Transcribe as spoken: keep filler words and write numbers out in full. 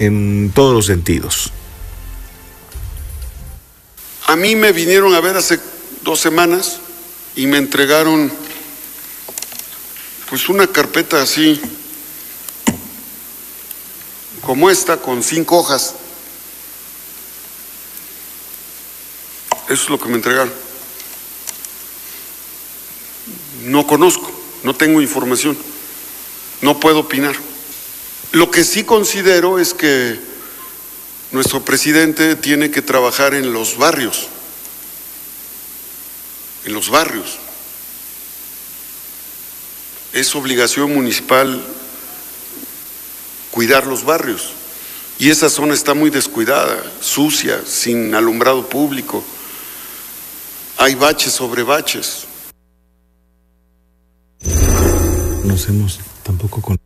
en todos los sentidos. A mí me vinieron a ver hace dos semanas y me entregaron pues una carpeta así como esta, con cinco hojas. Eso es lo que me entregaron. No conozco, no tengo información, no puedo opinar. Lo que sí considero es que nuestro presidente tiene que trabajar en los barrios, en los barrios. Es obligación municipal cuidar los barrios y esa zona está muy descuidada, sucia, sin alumbrado público. Hay baches sobre baches. Conocemos tampoco con